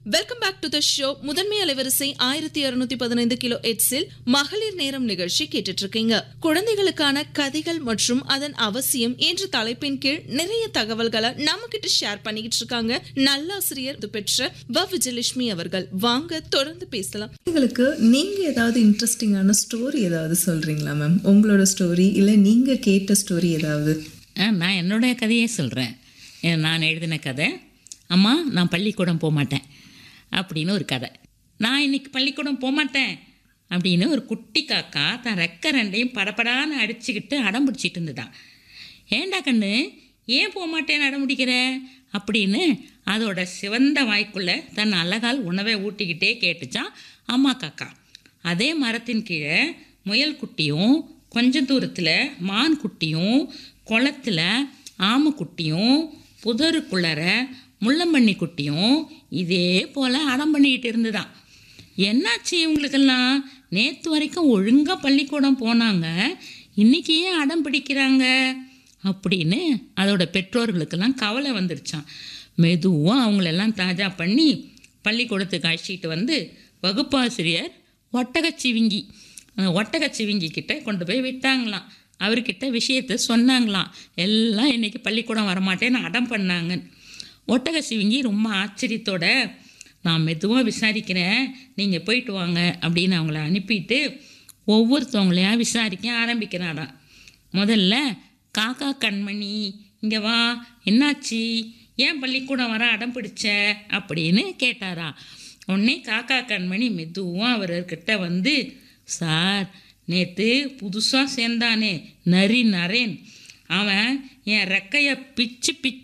Welcome back to the show. முதன்மை அலைவரிசை 1615 kilo ஹெர்ட்ஸில் மகளிர் நேரம் நிகழ்ச்சி கேட்டுட்டு இருக்கீங்க. குழந்தைகளுக்கான கதைகள் மற்றும் அதன் அவசியம் என்ற தலைப்பின் கீழ் நிறைய தகவல்களை நம்ம கிட்ட ஷேர் பண்ணிக்கிட்டு இருக்காங்க நல்லாசிரியர் பெற்ற விஜயலட்சுமி அவர்கள். வாங்க தொடர்ந்து பேசலாம். உங்களுக்கு நீங்க ஏதாவது இன்ட்ரெஸ்டிங்கான ஸ்டோரி ஏதாவது சொல்றீங்களா மேம்? உங்களோட ஸ்டோரி இல்ல நீங்க கேட்ட ஸ்டோரி ஏதாவது? நான் என்னோட கதையே சொல்கிறேன். நான் எழுதின கதை, அம்மா நான் பள்ளிக்கூடம் போக மாட்டேன் அப்படின்னு ஒரு கதை. நான் இன்னைக்கு பள்ளிக்கூடம் போகமாட்டேன் அப்படின்னு ஒரு குட்டி காக்கா தான் ரெக்க ரெண்டையும் படப்படான்னு அடிச்சுக்கிட்டு அடம் பிடிச்சிட்டு இருந்துதான். ஏண்டா கண்ணு, ஏன் போக மாட்டேன்னு அடம் பிடிக்கிற அப்படின்னு அதோட சிவந்த வாய்க்குள்ளே தன் அழகால் உணவை ஊட்டிக்கிட்டே கேட்டுச்சான் அம்மா காக்கா. அதே மரத்தின் கீழே முயல் குட்டியும், கொஞ்சம் தூரத்தில் மான் குட்டியும், குளத்தில் ஆமைக்குட்டியும், புதருக்குள்ளற முள்ளம்பண்ணி குட்டியும் இதே போல் அடம் பண்ணிக்கிட்டு இருந்துதான். என்னாச்சு இவங்களுக்கெல்லாம்? நேற்று வரைக்கும் ஒழுங்காக பள்ளிக்கூடம் போனாங்க, இன்றைக்கி ஏன் அடம் பிடிக்கிறாங்க அப்படின்னு அதோட பெற்றோர்களுக்கெல்லாம் கவலை வந்துடுச்சான். மெதுவாக அவங்களெல்லாம் தாஜா பண்ணி பள்ளிக்கூடத்துக்கு அழைச்சிட்டு வந்து வகுப்பாசிரியர் ஒட்டகச்சிவிங்கி கிட்ட கொண்டு போய் விட்டாங்களாம். அவர்கிட்ட விஷயத்தை சொன்னாங்களாம். எல்லாம் இன்றைக்கி பள்ளிக்கூடம் வரமாட்டேன்னு அடம் பண்ணாங்க. ஒட்டகச்சிவிங்கி ரொம்ப ஆச்சரியத்தோட, நான் மெதுவாக விசாரிக்கிறேன், நீங்கள் போயிட்டு வாங்க அப்படின்னு அவங்கள அனுப்பிட்டு ஒவ்வொருத்தவங்களையா விசாரிக்க ஆரம்பிக்கிறாராம். முதல்ல காக்கா கண்மணி, இங்கே வா, என்னாச்சு, ஏன் பள்ளிக்கூடம் வர அடம் பிடிச்ச அப்படின்னு கேட்டாரா. உடனே காக்கா கண்மணி மெதுவாக அவர்கிட்ட வந்து, சார், நேற்று புதுசாக சேர்ந்தானே நரி நரேன், அவன் என் ரெக்கையை பிச்சு